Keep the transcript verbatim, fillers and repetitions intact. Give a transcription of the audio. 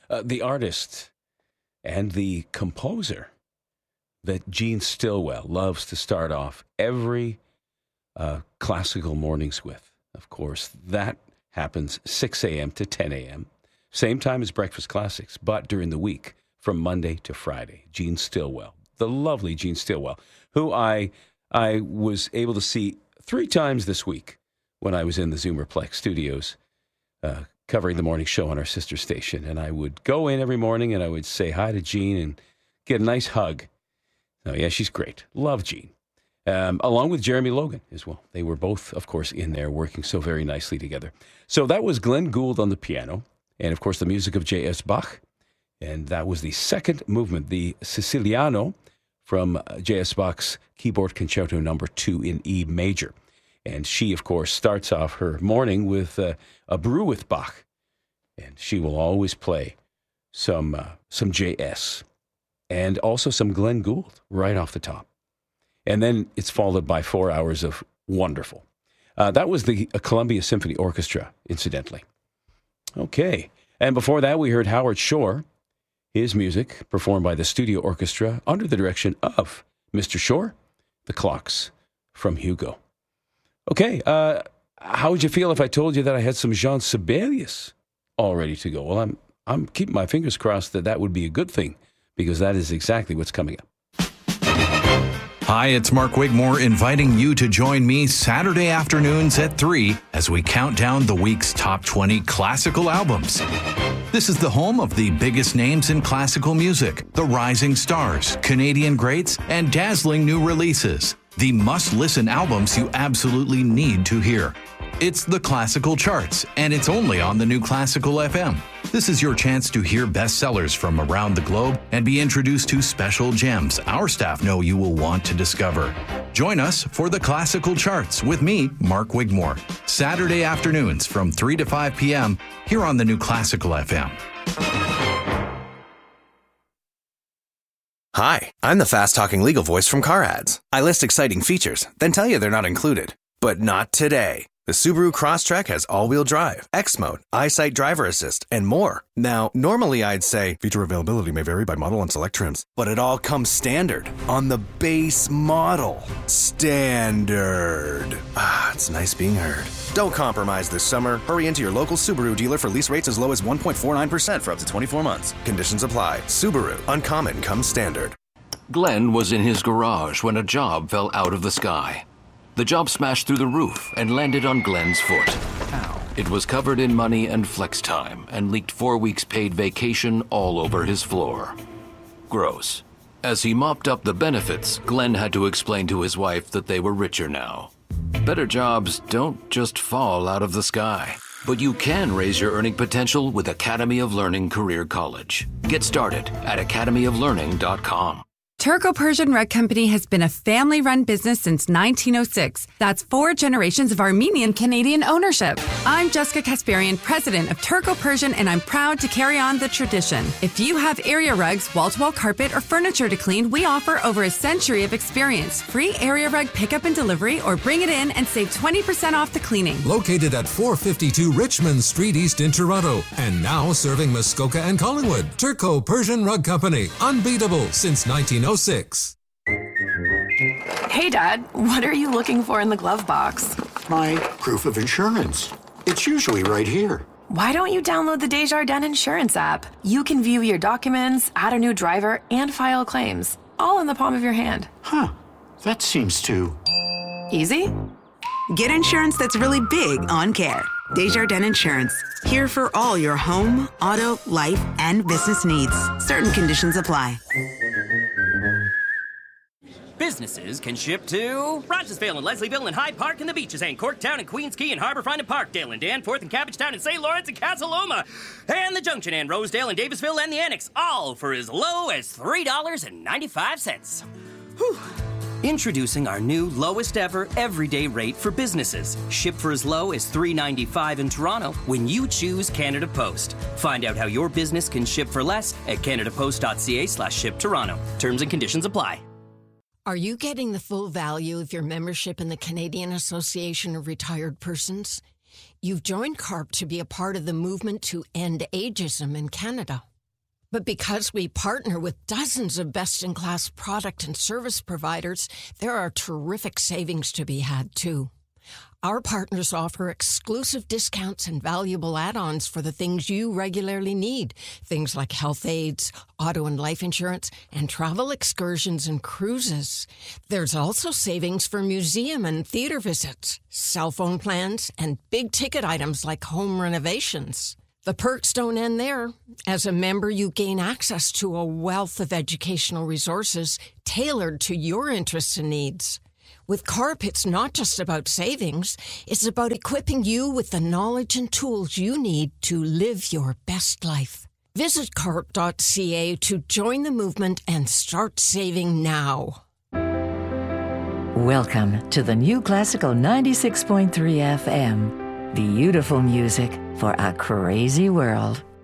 uh, the artist and the composer that Gene Stillwell loves to start off every uh, classical mornings with. Of course, that happens six a.m. to ten a.m., same time as Breakfast Classics, but during the week from Monday to Friday. Gene Stillwell, the lovely Gene Stillwell, who I I was able to see three times this week when I was in the Zoomerplex studios uh, covering the morning show on our sister station. And I would go in every morning and I would say hi to Gene and get a nice hug. Oh, yeah, she's great. Love Gene. Um, along with Jeremy Logan as well. They were both, of course, in there working so very nicely together. So that was Glenn Gould on the piano. And, of course, the music of J S. Bach. And that was the second movement, the Siciliano, from J S. Bach's Keyboard Concerto number two in E major. And she, of course, starts off her morning with uh, a brew with Bach. And she will always play some uh, some J S and also some Glenn Gould right off the top. And then it's followed by four hours of wonderful. Uh, that was the uh, Columbia Symphony Orchestra, incidentally. Okay. And before that, we heard Howard Shore, his music performed by the Studio Orchestra under the direction of Mister Shore, The Clocks from Hugo. Okay. Uh, how would you feel if I told you that I had some Jean Sibelius all ready to go? Well, I'm I'm keeping my fingers crossed that that would be a good thing, because that is exactly what's coming up. Hi, it's Mark Wigmore inviting you to join me Saturday afternoons at three as we count down the week's top twenty classical albums. This is the home of the biggest names in classical music, the rising stars, Canadian greats, and dazzling new releases. The must-listen albums you absolutely need to hear. It's the Classical Charts, and it's only on the new Classical F M. This is your chance to hear bestsellers from around the globe and be introduced to special gems our staff know you will want to discover. Join us for the Classical Charts with me, Mark Wigmore, Saturday afternoons from three to five p.m. here on the new Classical F M. Hi, I'm the fast-talking legal voice from Car Ads. I list exciting features, then tell you they're not included. But not today. The Subaru Crosstrek has all-wheel drive, X-Mode, EyeSight Driver Assist, and more. Now, normally I'd say feature availability may vary by model and select trims, but it all comes standard on the base model. Standard. Ah, it's nice being heard. Don't compromise this summer. Hurry into your local Subaru dealer for lease rates as low as one point four nine percent for up to twenty-four months. Conditions apply. Subaru. Uncommon comes standard. Glenn was in his garage when a job fell out of the sky. The job smashed through the roof and landed on Glenn's foot. Ow. It was covered in money and flex time and leaked four weeks paid vacation all over his floor. Gross. As he mopped up the benefits, Glenn had to explain to his wife that they were richer now. Better jobs don't just fall out of the sky, but you can raise your earning potential with Academy of Learning Career College. Get started at academy of learning dot com. Turco-Persian Rug Company has been a family-run business since nineteen oh six. That's four generations of Armenian-Canadian ownership. I'm Jessica Kasparian, president of Turco-Persian, and I'm proud to carry on the tradition. If you have area rugs, wall-to-wall carpet, or furniture to clean, we offer over a century of experience. Free area rug pickup and delivery, or bring it in and save twenty percent off the cleaning. Located at four fifty-two Richmond Street East in Toronto, and now serving Muskoka and Collingwood. Turco-Persian Rug Company, unbeatable since nineteen oh six. Hey, Dad, what are you looking for in the glove box? My proof of insurance. It's usually right here. Why don't you download the Desjardins Insurance app? You can view your documents, add a new driver, and file claims, all in the palm of your hand. Huh, that seems too... easy? Get insurance that's really big on care. Desjardins Insurance. Here for all your home, auto, life, and business needs. Certain conditions apply. Businesses can ship to Rogersville and Leslieville and Hyde Park and the Beaches and Corktown and Queens Quay and Harbourfront and Parkdale and Danforth and Cabbagetown and Saint Lawrence and Casa Loma and the Junction and Rosedale and Davisville and the Annex, all for as low as three dollars and ninety-five cents. Whew. Introducing our new lowest ever everyday rate for businesses. Ship for as low as three dollars and ninety-five cents in Toronto when you choose Canada Post. Find out how your business can ship for less at canadapost.ca slash ship Toronto. Terms and conditions apply. Are you getting the full value of your membership in the Canadian Association of Retired Persons? You've joined C A R P to be a part of the movement to end ageism in Canada. But because we partner with dozens of best-in-class product and service providers, there are terrific savings to be had, too. Our partners offer exclusive discounts and valuable add-ons for the things you regularly need. Things like health aids, auto and life insurance, and travel excursions and cruises. There's also savings for museum and theater visits, cell phone plans, and big-ticket items like home renovations. The perks don't end there. As a member, you gain access to a wealth of educational resources tailored to your interests and needs. With CARP, it's not just about savings. It's about equipping you with the knowledge and tools you need to live your best life. Visit carp dot c a to join the movement and start saving now. Welcome to the New Classical ninety-six point three F M. Beautiful music for a crazy world.